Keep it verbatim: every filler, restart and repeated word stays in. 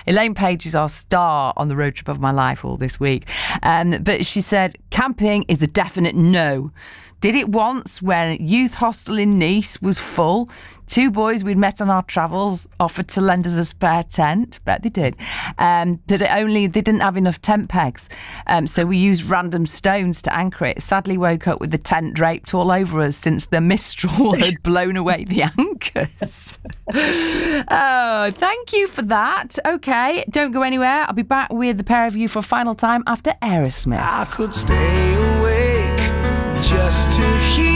Elaine Page is our star on the road trip of my life all this week. Um, but she said, camping is a definite no. Did it once when youth hostel in Nice was full. Two boys we'd met on our travels offered to lend us a spare tent. Bet they did. Um, but it only they didn't have enough tent pegs. Um, so we used random stones to anchor it. Sadly woke up with the tent draped all over us since the mistral had blown away the anchors. Oh, thank you for that. Okay, don't go anywhere. I'll be back with the pair of you for a final time after Aerosmith. I could stay awake just to hear